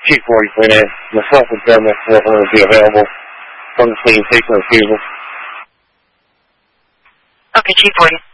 Chief 40 Fleet, myself and Government will be available from the scene, taking refusal. Okay, Chief 40.